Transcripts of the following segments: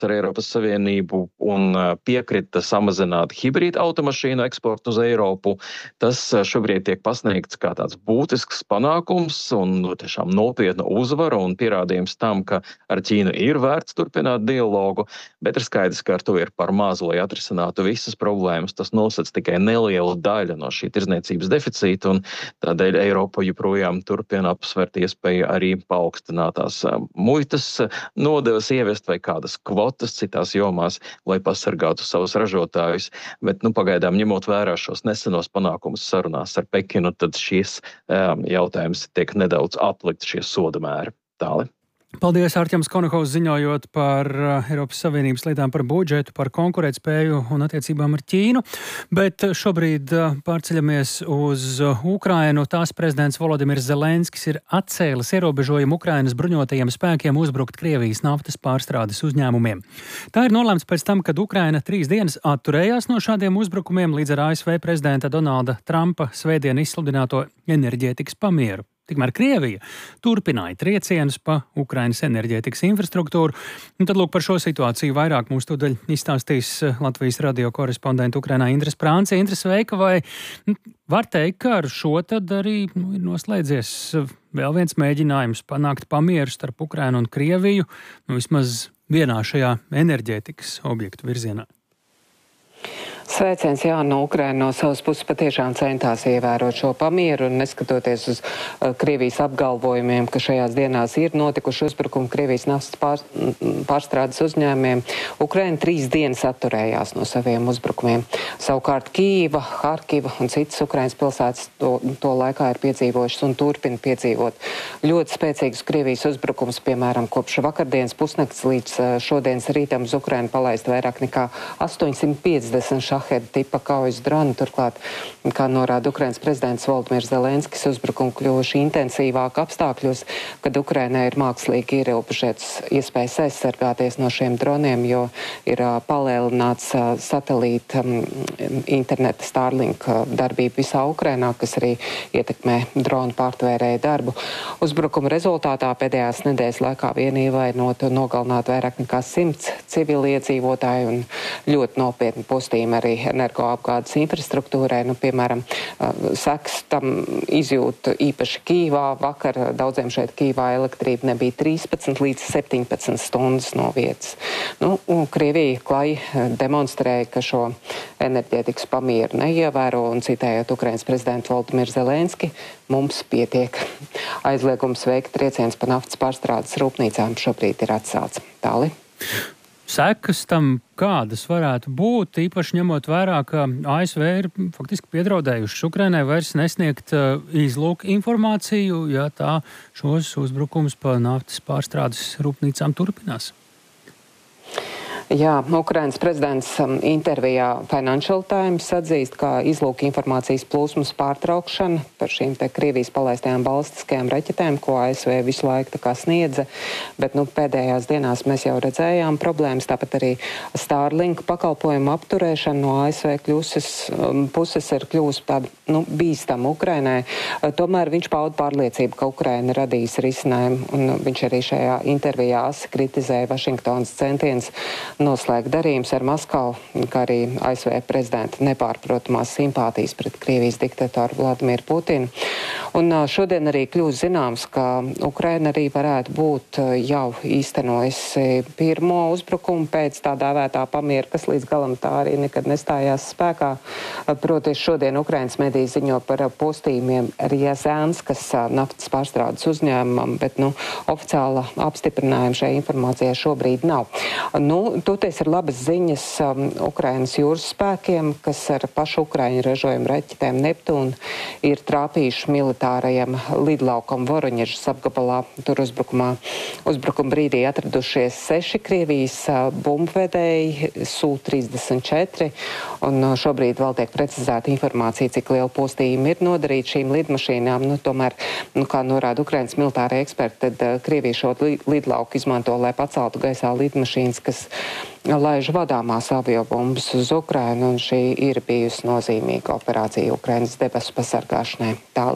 ar Eiropas Savienību un piekrita samazināt hibrīdu automašīnu eksportu uz Eiropu. Tas šobrīd tiek pasniegts kā tāds būtisks panākums un tiešām nopietna uzvara un pierādījums tam, ka ar Ķīnu ir vērts turpināt dialogu, bet ir skaidrs, ka ar to ir par maz, lai atrisinātu visas problēmas. Tas nosacīts tikai neliela daļa no šī tirdzniecības deficīta, un tādēļ Eiropa joprojām turpina apsvērt iespēju arī paaugstinātās muitas nodevas ievest vai kādas kvotas citās jomās, lai pasargātu savus ražotājus. Bet pagaidām, ņemot vērā šos nesenos panākumus sarunās ar Pekinu, tad šīs jautājums tiek nedaudz atlikt, šie soda mēri. Tāli. Paldies, Arķems Konohaus, ziņojot par Eiropas Savienības lietām, par budžetu, par konkurētspēju un attiecībām ar Ķīnu. Bet šobrīd pārceļamies uz Ukrainu. Tās prezidents Volodimirs Zelenskis ir atcēlis ierobežojumu Ukrainas bruņotajiem spēkiem uzbrukt Krievijas naftas pārstrādes uzņēmumiem. Tā ir nolēmts pēc tam, kad Ukraina 3 dienas atturējās no šādiem uzbrukumiem līdz ar ASV prezidenta Donalda Trumpa svētdien izsludināto enerģētikas pamieru. Tikmēr Krievija turpināja triecienus pa Ukrainas enerģētikas infrastruktūru. Un tad lūk par šo situāciju vairāk mūs tūdaļ izstāstīs Latvijas radio korespondenta Ukrainā Indra Sprānce. Indra, sveika, vai var teikt, ka ar šo tad arī ir noslēdzies vēl viens mēģinājums panākt pamieru starp Ukrainu un Krieviju, vismaz vienā šajā enerģētikas objektu virzienā? Sveiciens, jā, no Ukraina no savas puses patiešām centās ievērot šo pamieru, un neskatoties uz Krievijas apgalvojumiem, ka šajās dienās ir notikuši uzbrukumi Krievijas naftas pārstrādes uzņēmumiem, Ukraina 3 dienas atturējās no saviem uzbrukumiem. Savukārt Kīva, Harkiva un citas Ukrainas pilsētas to laikā ir piedzīvojušas un turpina piedzīvot ļoti spēcīgus Krievijas uzbrukumus, piemēram, kopš vakardienas pusnakts līdz šodienas rītam uz Ukrainu palaist vairāk nekā 850 šaheda tipa kaujas droni. Turklāt, kā norāda Ukrainas prezidents Volodimirs Zelenskis, uzbrukumi kļuvuši intensīvāk apstākļos, kad Ukrainai ir mākslīgi ierobežotas iespējas aizsargāties no šiem droniem, jo ir palielināts satelīta interneta Starlink darbība visā Ukrainā, kas arī ietekmē dronu pārtvērēju darbu. Uzbrukuma rezultātā pēdējās nedēļas laikā vien ievainot un nogalināt vairāk nekā 100 civiliedzīvotāju un ļoti nopietni postījumi arī energoapgādes infrastruktūrai. Piemēram, sekas tam izjūt īpaši Kīvā. Vakar daudziem šeit Kīvā elektrība nebija 13 līdz 17 stundas no vietas. Krievija klāji demonstrēja, ka šo enerģētikas pamieru neievēro, un citējot Ukrainas prezidentu Volodimiru Zelenski, mums pietiek. Aizliegums veikt triecienus pa naftas pārstrādes rūpnīcām šobrīd ir atcelts. Tāli. Sekas tam kādas varētu būt, īpaši ņemot vērā, ka ASV ir faktiski piedraudējuši Ukrainai vairs nesniegt izlūk informāciju, ja tā šos uzbrukumus pa naftas pārstrādes rūpnīcām turpinās? Jā, Ukrainas prezidents intervijā Financial Times atzīst, ka izlūk informācijas plūsmas pārtraukšana par šīm te Krievijas palaistajām balistiskajām raķetēm, ko ASV visu laiku tā kā sniedza, bet pēdējās dienās mēs jau redzējām problēmas, tāpat arī Starlink pakalpojumu apturēšana no ASV puses ir kļūst tāda bīstama Ukrainai. Tomēr viņš pauda pārliecību, ka Ukraina radīs risinājumu, un viņš arī šajā intervijā kritizēja Vašingtonas centienus noslēgt darījums ar Maskavu, kā arī ASV prezidenta nepārprotamās simpātijas pret Krievijas diktatoru Vladimiru Putinu. Un šodien arī kļūst zināms, ka Ukraina arī varētu būt jau īstenojusi pirmo uzbrukumu pēc tā dēvētā pamiera, kas līdz galam tā arī nekad nestājās spēkā. Proti, šodien Ukrainas mediji ziņo par postījumiem Riazānskas naftas pārstrādes uzņēmumam, bet oficiāla apstiprinājuma šai informācijai šobrīd nav. Toties ir labas ziņas Ukrainas jūras spēkiem, kas ar pašu Ukraiņu ražojumu raķetēm Neptūnu ir trāpījuši militārajam lidlaukam Voroņežas apgabalā. Tur uzbrukuma brīdī atradušies 6 Krievijas bumbvedēji Su-34, un šobrīd vēl tiek precizēta informācija, cik liela postījuma ir nodarīta šīm lidmašīnām. Tomēr, kā norāda Ukrainas militārie eksperti, tad Krievija šo lidlauku izmanto, lai paceltu gaisā lidmašīnas, kas laiž vadāmās aviobumbas uz Ukrainu, un šī ir bijusi nozīmīga operācija Ukrainas debesu pasargāšanai. Tāli.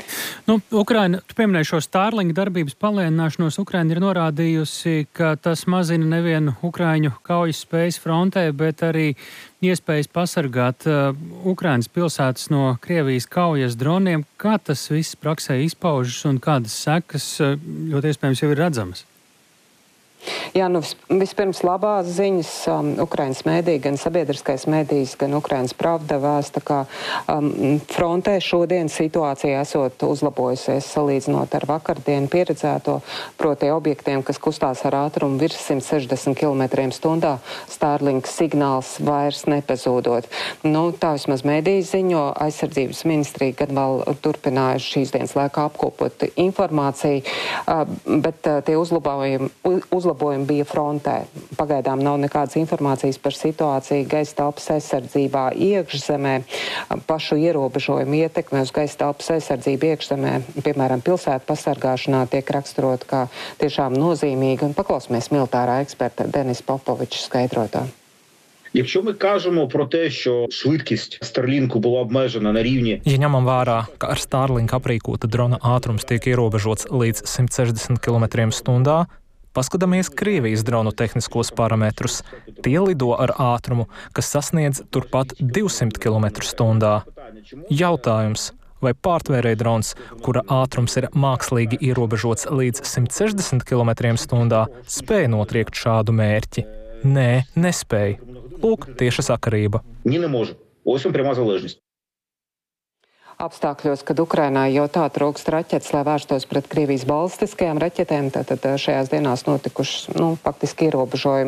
Ukraina, tu pieminēji šo Starlink darbības palēnināšanos. Ukraina ir norādījusi, ka tas mazina nevienu Ukraiņu kaujas spējas frontē, bet arī iespējas pasargāt Ukrainas pilsētas no Krievijas kaujas droniem. Kā tas viss praksē izpaužas un kādas sekas ļoti iespējams jau ir redzamas? Jā, vispirms labās ziņas. Ukrainas mēdī, gan sabiedriskais mēdījis, gan Ukrainas Pravda vēsta, ka frontē šodien situācija esot uzlabojusies salīdzinot ar vakardienu pieredzēto, proti objektiem, kas kustās ar ātrumu virs 160 km/h, Starlink signāls vairs nepazūdot. Tā vismaz mēdījis ziņo, aizsardzības ministrija gan vēl turpināja šīs dienas laikā apkopot informāciju, bet tie uzlabojumi bija frontē. Pagaidām nav nekādas informācijas par situāciju gaisa telpas aizsardzībā iekšzemē, pašu ierobežojumu ietekmi uz gaisa telpas aizsardzību iekšzemē, piemēram, pilsētu pasargāšanā tiek raksturot kā tiešām nozīmīgi. Un paklausīsimies militārā eksperta Denisa Popoviča skaidrotā. Якщо ми кажемо про те, що швидкість Starlinku була обмежена на рівні... Ja ņemam vērā, ka ar Starlink aprīkota drona ātrums tiek ierobežots līdz 160 km/h, paskatāmies Krievijas dronu tehniskos parametrus. Tie lido ar ātrumu, kas sasniedz turpat 200 km/h. Jautājums, vai pārtvērēja drons, kura ātrums ir mākslīgi ierobežots līdz 160 km/h, spēja notriekt šādu mērķi? Nē, nespēja. Lūk, tieša sakarība. Ні, не може. Ось пряма залежність. Apstākļos, kad Ukrainā jau tā trūkst raķetes, lai vērstos pret Krievijas balistiskajām raķetēm, tad šajās dienās notikušas faktiski ierobežojumi.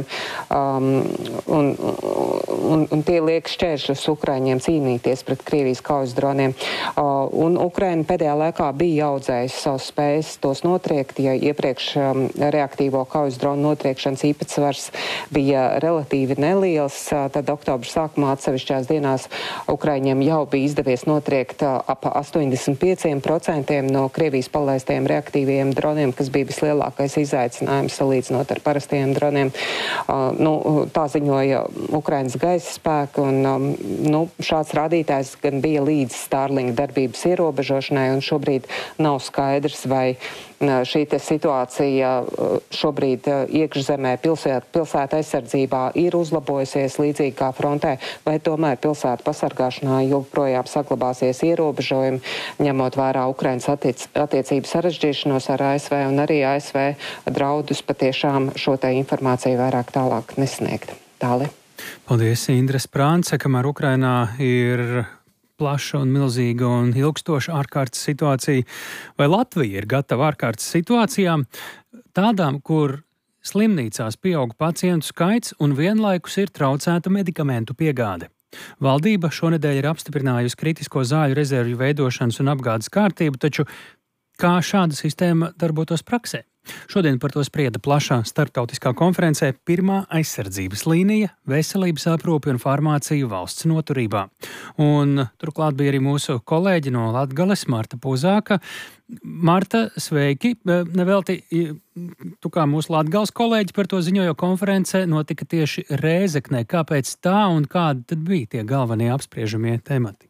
Un tie liek šķēršļus Ukraiņiem cīnīties pret Krievijas kaujas droniem. Un Ukraina pēdējā laikā bija audzējusi savus spējas tos notriekt, ja iepriekš reaktīvo kaujas dronu notriekšanas īpatsvars bija relatīvi neliels, tad oktobra sākumā atsevišķās dienās Ukraiņiem jau bija izdevies notriekt ap 85% no Krievijas palaistajiem reaktīviem droniem, kas bija vislielākais izaicinājums salīdzinot ar parastajiem droniem. Tā ziņoja Ukrainas gaisa spēki, un šāds rādītājs gan bija līdz Starlink darbības ierobežošanai, un šobrīd nav skaidrs, vai šī situācija šobrīd iekšzemē pilsētu aizsardzībā ir uzlabojusies līdzīgi kā frontē, vai tomēr pilsētu pasargāšanā joprojām saglabāsies ierobežojumi, ņemot vērā Ukrainas attiecību sarežģīšanos ar ASV un arī ASV draudus patiešām šo te informāciju vairāk tālāk nesniegt. Tāli. Paldies, Indra Sprānce, kamēr Ukrainā ir plaša un milzīga un ilgstoša ārkārtas situācija. Vai Latvija ir gatava ārkārtas situācijām, tādām, kur slimnīcās pieaug pacientu skaits un vienlaikus ir traucēta medikamentu piegāde? Valdība šonedēļ ir apstiprinājusi kritisko zāļu rezervju veidošanas un apgādes kārtību, taču kā šāda sistēma darbotos praksē? Šodien par to sprieda plašā starptautiskā konferencē Pirmā aizsardzības līnija – veselības aprūpe un farmācija valsts noturībā. Un turklāt bija arī mūsu kolēģi no Latgales, Marta Puzāka. Marta, sveiki! Nevelti, tu kā mūsu Latgales kolēģi par to ziņojo konferencē, notika tieši Rēzeknē. Kāpēc tā un kādi tad bija tie galvenie apspriežamie temati?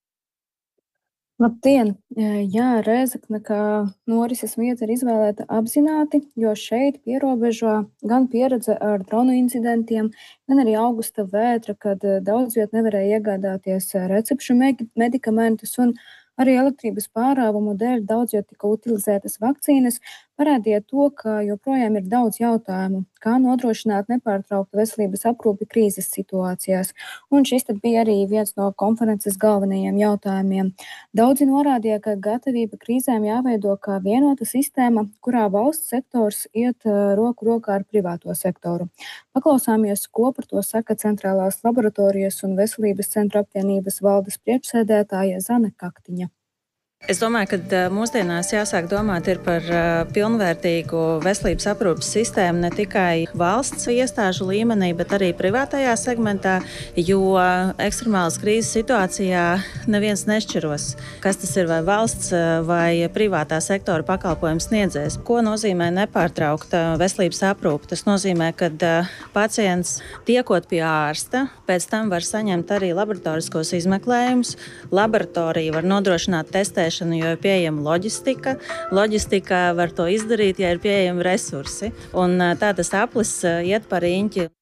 Labdien! Jā, Rēzekne kā norises vieta ir izvēlēta apzināti, jo šeit pierobežo gan pieredze ar dronu incidentiem, gan arī augusta vētra, kad daudz viet nevarēja iegādāties recepšu medikamentus un arī elektrības pārāvumu dēļ daudz viet tika utilizētas vakcīnas, parādīja to, ka joprojām ir daudz jautājumu, kā nodrošināt nepārtrauktu veselības aprūpi krīzes situācijās. Un šis tad bija arī viens no konferences galvenajiem jautājumiem. Daudzi norādīja, ka gatavība krīzēm jāveido kā vienota sistēma, kurā valsts sektors iet roku rokā ar privāto sektoru. Paklausāmies, ko par to saka Centrālās laboratorijas un veselības centra apvienības valdes priekšsēdētāja Zane Kaktiņa. Es domāju, ka mūsdienās jāsāk domāt ir par pilnvērtīgu veselības aprūpes sistēmu ne tikai valsts iestāžu līmenī, bet arī privātajā segmentā, jo ekstremālas krīzes situācijā neviens nešķiros, kas tas ir vai valsts vai privātā sektora pakalpojums sniedzējs. Ko nozīmē nepārtraukta veselības aprūpe? Tas nozīmē, ka pacients tiekot pie ārsta, pēc tam var saņemt arī laboratoriskos izmeklējumus. Laboratorija var nodrošināt testēšanu uzturēšanu, jo ir pieejama loģistika. Loģistika var to izdarīt, ja ir pieejami resursi. Un tā tas aplis iet par riņķi.